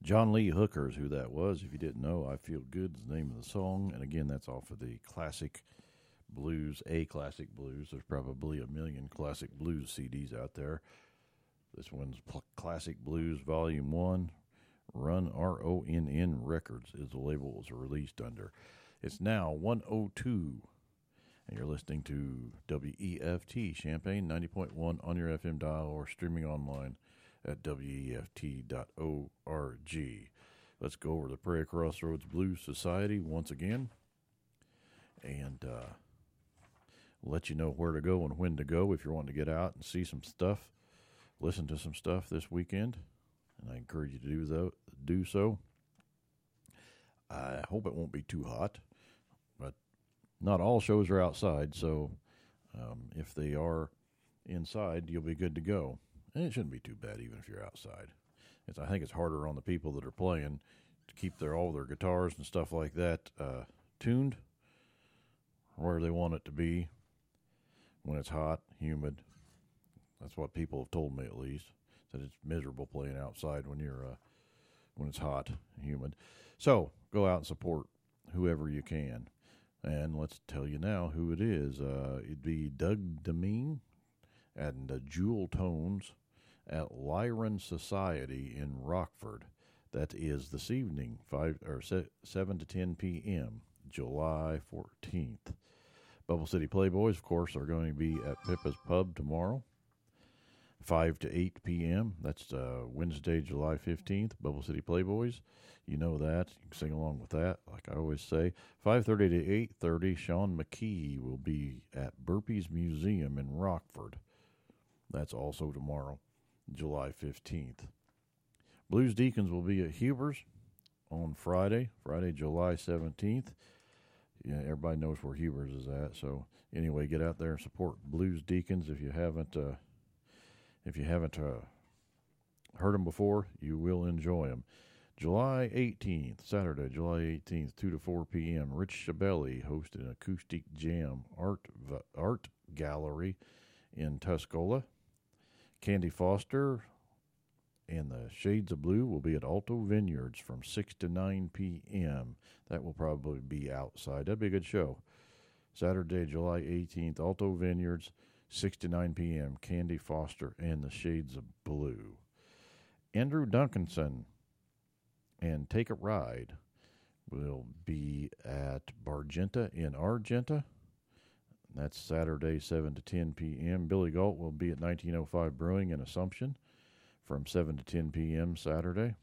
John Lee Hooker is who that was. If you didn't know, I Feel Good is the name of the song. And again, that's off of the Classic Blues, Classic Blues. There's probably a million Classic Blues CDs out there. This one's Classic Blues Volume 1. Run, RONN Records is the label it was released under. It's now 1:02, and you're listening to WEFT Champaign 90.1 on your FM dial or streaming online at WEFT.org. Let's go over the Prairie Crossroads Blues Society once again and let you know where to go and when to go if you're wanting to get out and see some stuff, listen to some stuff this weekend. And I encourage you to do so. I hope it won't be too hot, but not all shows are outside, so if they are inside, you'll be good to go. And it shouldn't be too bad even if you're outside. I think it's harder on the people that are playing to keep all their guitars and stuff like that tuned where they want it to be when it's hot, humid. That's what people have told me, at least. That it's miserable playing outside when it's hot and humid. So go out and support whoever you can. And let's tell you now who it is. It'd be Doug Deming and Jewel Tones at Lyron Society in Rockford. That is this evening, 7 to 10 p.m., July 14th. Bubble City Playboys, of course, are going to be at Pippa's Pub tomorrow, 5 to 8 p.m. That's Wednesday, July 15th, Bubble City Playboys. You know that. You can sing along with that, like I always say. 5:30 to 8:30, Sean McKee will be at Burpees Museum in Rockford. That's also tomorrow, July 15th. Blues Deacons will be at Huber's on Friday, July 17th. Yeah, everybody knows where Huber's is at. So anyway, get out there and support Blues Deacons if you haven't heard them before. You will enjoy them. July 18th, Saturday, July 18th, 2 to 4 p.m. Rich Shabelli hosted an acoustic jam art gallery in Tuscola. Candy Foster and the Shades of Blue will be at Alto Vineyards from 6 to 9 p.m. That will probably be outside. That'd be a good show. Saturday, July 18th, Alto Vineyards, 6 to 9 p.m., Candy Foster and the Shades of Blue. Andrew Duncanson and Take a Ride will be at Bargenta in Argenta. That's Saturday, 7 to 10 p.m. Billy Galt will be at 1905 Brewing in Assumption from 7 to 10 p.m. Saturday.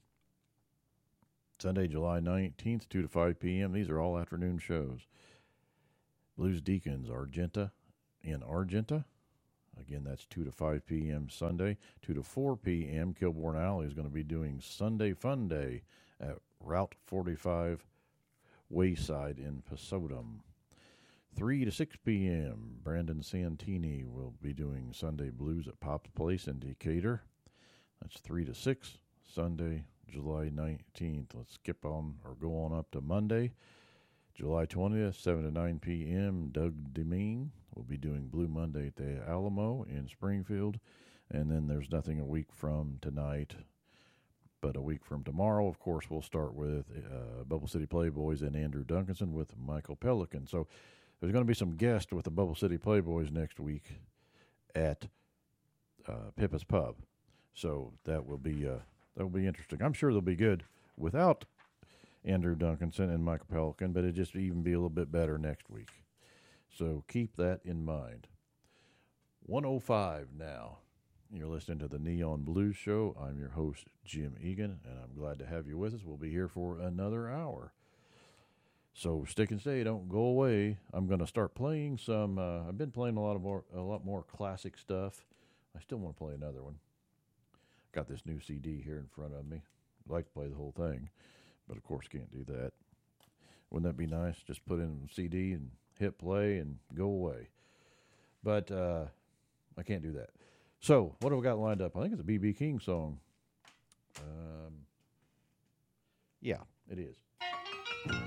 Sunday, July 19th, 2 to 5 p.m. These are all afternoon shows. Blues Deacons, Argenta in Argenta. Again, that's 2 to 5 p.m. Sunday. 2 to 4 p.m. Kilbourne Alley is going to be doing Sunday Fun Day at Route 45 Wayside in Pasodum. 3 to 6 p.m. Brandon Santini will be doing Sunday Blues at Pop's Place in Decatur. That's 3 to 6, Sunday, July 19th. Let's skip on or go on up to Monday, July 20th, 7 to 9 p.m. Doug Deming will be doing Blue Monday at the Alamo in Springfield. And then there's nothing a week from tonight, but a week from tomorrow, of course, we'll start with Bubble City Playboys and Andrew Duncanson with Michael Pelican. So there's going to be some guests with the Bubble City Playboys next week at Pippa's Pub. So that will be interesting. I'm sure they'll be good without Andrew Duncanson and Michael Pelican, but it'll just even be a little bit better next week. So keep that in mind. 1:05 now. You're listening to the Neon Blues Show. I'm your host, Jim Egan, and I'm glad to have you with us. We'll be here for another hour. So stick and stay. Don't go away. I'm going to start playing some. I've been playing a lot more classic stuff. I still want to play another one. Got this new CD here in front of me. I'd like to play the whole thing, but of course can't do that. Wouldn't that be nice? Just put in a CD and hit play and go away. But I can't do that. So what have we got lined up? I think it's a B.B. King song. Yeah, it is.